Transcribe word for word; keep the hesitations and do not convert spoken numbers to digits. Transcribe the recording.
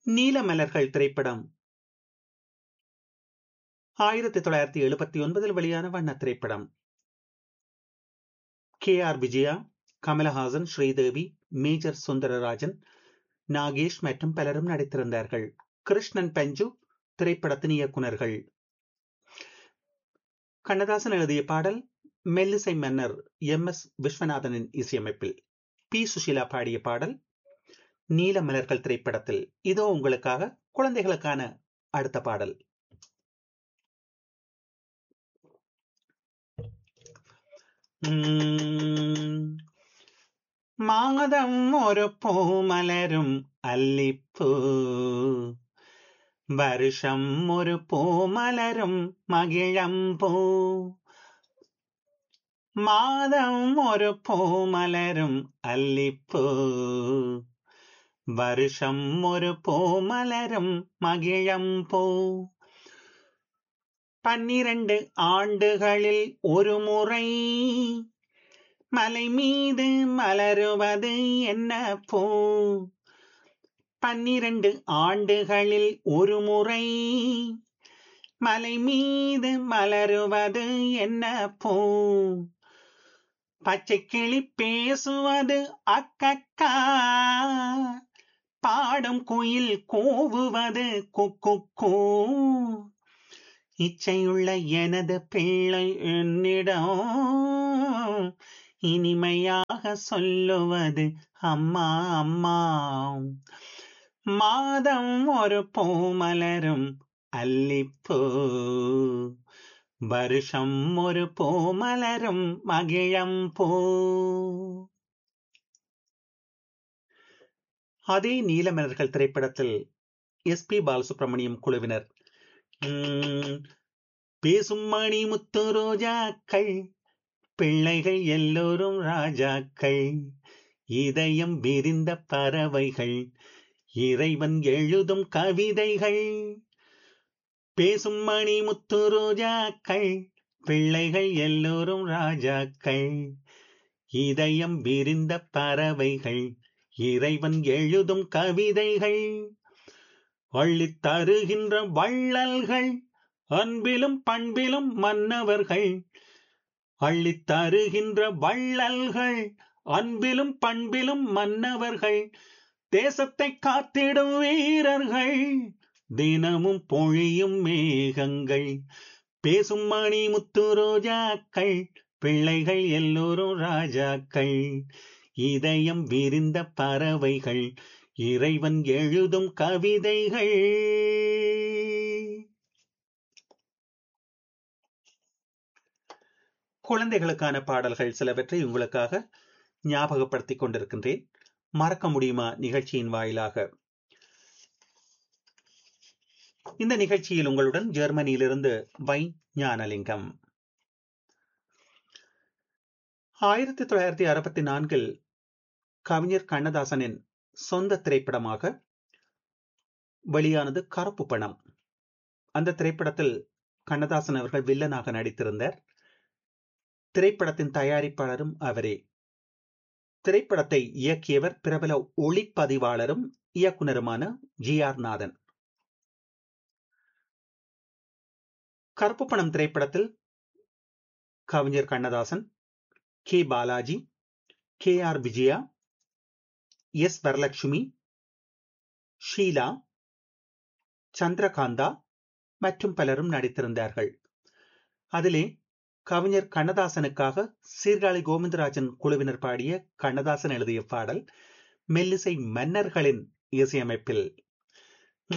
நீலமலர்கள் திரைப்படம் ஆயிரத்தி தொள்ளாயிரத்தி எழுபத்தி ஒன்பதில் வெளியான வண்ண திரைப்படம். K R Vijaya, Kamal Haasan, Sridevi, major Sundararajan, Nagesh மற்றும் பலரும் நடித்திருந்தார்கள். கிருஷ்ணன் பஞ்சு திரைப்படத்தின் இயக்குனர்கள். கண்ணதாசன் எழுதிய பாடல் மெல்லிசை மன்னர் எம் எஸ் விஸ்வநாதனின் இசையமைப்பில் பி சுஷீலா பாடிய பாடல் நீலமலர்கள் திரைப்படத்தில். இதோ உங்களுக்காக குழந்தைகளுக்கான அடுத்த பாடல். உம், மாதம் ஒரு பூமலரும் அல்லிப்பூ, வருஷம் ஒரு பூமலரும் மகிழம்பூ. மாதம் ஒரு பூமலரும் அல்லிப்பூ, வருஷம் ஒரு பூமலரும் மகிழம்பூ. பன்னிரண்டு ஆண்டுகளில் ஒரு முறை மலை மீது மலருவது என்ன பூ? பன்னிரண்டு ஆண்டுகளில் ஒரு முறை மலை மீது மலருவது என்ன பூ? பச்சை கிளி பேசுவது அக்கக்கா, பாடும் குயில் கூவுவது குக்குக்கூ. இச்சையுள்ள எனது பிள்ளை என்னிடம் இனிமையாக சொல்லுவது அம்மா அம்மா. மாதம் ஒரு பூமலரும் அல்லிப்பூ, வருஷம் ஒரு பூமலரும் மகிழம்பூ. அதே நீலமலர்கள் திரைப்படத்தில் எஸ் பி பாலசுப்ரமணியம் குழுவினர் உம், பேசும் மணி முத்து ரோஜாக்கள், பிள்ளைகள் எல்லோரும் ராஜாக்கள், இதயம் விரிந்த பறவைகள், இறைவன் எழுதும் கவிதைகள். பேசும் மணி முத்து ரோஜாக்கள், பிள்ளைகள் எல்லோரும் ராஜாக்கள், இதயம் விரிந்த பறவைகள், இறைவன் எழுதும் கவிதைகள். அள்ளித் தருகின்ற வள்ளல்கள், அன்பிலும் பண்பிலும் மன்னவர்கள். அள்ளித் தருகின்ற வள்ளல்கள், அன்பிலும் பண்பிலும் மன்னவர்கள். தேசத்தை காத்திடும் வீரர்கள், தினமும் பொழியும் மேகங்கள். பேசும் மணி முத்து ரோஜாக்கள், பிள்ளைகள் எல்லோரும் ராஜாக்கள், இதயம் விரிந்த பறவைகள், இறைவன் எழுதும் கவிதைகள். குழந்தைகளுக்கான பாடல்கள் சிலவற்றை உங்களுக்காக ஞாபகப்படுத்திக் கொண்டிருக்கின்றேன். மறக்க முடியுமா நிகழ்ச்சியின் வாயிலாக. இந்த நிகழ்ச்சியில் உங்களுடன் ஜெர்மனியிலிருந்து வை ஞானலிங்கம். ஆயிரத்தி தொள்ளாயிரத்தி அறுபத்தி நான்கில் கவிஞர் கண்ணதாசனின் சொந்த திரைப்படமாக வெளியானது கருப்பு பணம். அந்த திரைப்படத்தில் கண்ணதாசன் அவர்கள் வில்லனாக நடித்திருந்தார். திரைப்படத்தின் தயாரிப்பாளரும் அவரே. திரைப்படத்தை இயக்கியவர் பிரபல ஒளிப்பதிவாளரும் இயக்குனருமான ஜி ஆர் நாதன். கருப்பு பணம் திரைப்படத்தில் கவிஞர் Kannadasan, K Balaji, K R Vijaya, S Varalakshmi, Sheila, Chandrakanta மற்றும் பலரும் நடித்திருந்தார்கள். அதிலே கவிஞர் கண்ணதாசனுக்காக சீர்காழி கோவிந்தராஜன் குழுவினர் பாடிய கண்ணதாசன் எழுதிய பாடல் மெல்லிசை மன்னர்களின் இசையமைப்பில்